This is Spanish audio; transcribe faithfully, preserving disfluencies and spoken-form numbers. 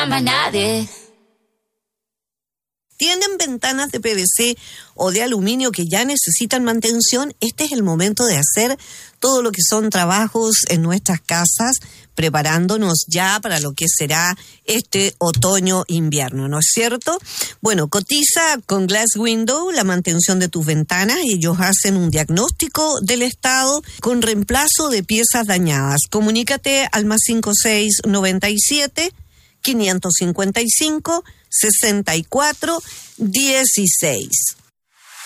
más nadie. ¿Tienen ventanas de P V C o de aluminio que ya necesitan mantención? Este es el momento de hacer todo lo que son trabajos en nuestras casas, preparándonos ya para lo que será este otoño-invierno, ¿no es cierto? Bueno, cotiza con Glass Window la mantención de tus ventanas. Ellos hacen un diagnóstico del estado con reemplazo de piezas dañadas. Comunícate al más cinco seis noventa y siete, quinientos cincuenta y cinco, sesenta y cuatro, dieciséis.